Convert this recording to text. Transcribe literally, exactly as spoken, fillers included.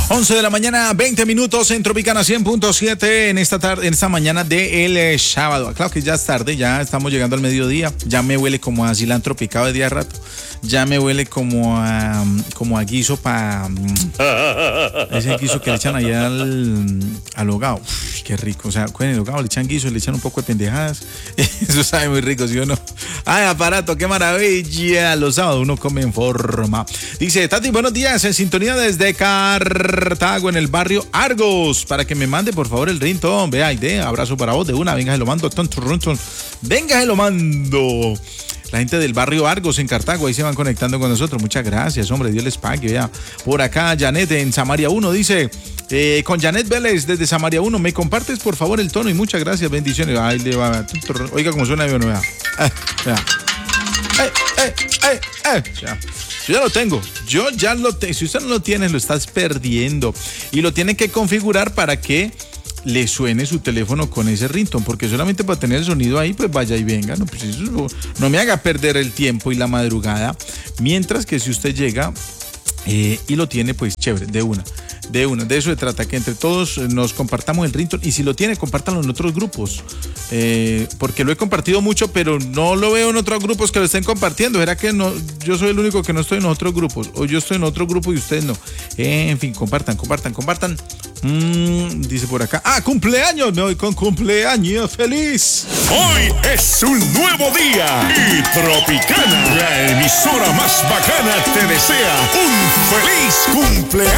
once de la mañana, veinte minutos en Tropicana cien punto siete en esta tarde, en esta mañana del de sábado. Claro que ya es tarde, ya estamos llegando al mediodía. Ya me huele como a cilantro picado de día a rato. Ya me huele como a, como a guiso para ese guiso que le echan allá al, al hogao. Uf, qué rico. O sea, con el hogao le echan guiso, le echan un poco de pendejadas. Eso sabe muy rico, ¿sí o no? Ay, aparato, qué maravilla. Los sábados uno come en forma. Dice, Tati, buenos días. En sintonía desde Cartago, en el barrio Argos. Para que me mande, por favor, el ringtone. Vea, de abrazo para vos de una. Venga, se lo mando. Venga, se lo mando. La gente del barrio Argos en Cartago, ahí se van conectando con nosotros. Muchas gracias, hombre, Dios les pague. Vea. Por acá, Janet en Samaria uno dice, eh, con Janet Vélez desde Samaria uno, ¿me compartes por favor el tono? Y muchas gracias, bendiciones. Ay, le va. Oiga cómo suena, no vea. Eh, vea. Eh, eh, eh, eh. Ya. Yo ya lo tengo, yo ya lo tengo. Si usted no lo tiene, lo estás perdiendo. Y lo tiene que configurar para que le suene su teléfono con ese ringtone, porque solamente para tener el sonido ahí, pues vaya y venga, no, pues eso, no me haga perder el tiempo y la madrugada, mientras que si usted llega eh, y lo tiene, pues chévere, de una, de una, de eso se trata, que entre todos nos compartamos el ringtone, y si lo tiene, compártanlo en otros grupos, eh, porque lo he compartido mucho, pero no lo veo en otros grupos que lo estén compartiendo. ¿Será que no, yo soy el único que no estoy en otros grupos, o yo estoy en otro grupo y ustedes no? Eh, en fin, compartan, compartan, compartan. Mm, dice por acá, ah, cumpleaños, me voy con cumpleaños feliz. Hoy es un nuevo día y Tropicana, la emisora más bacana, te desea un feliz cumpleaños.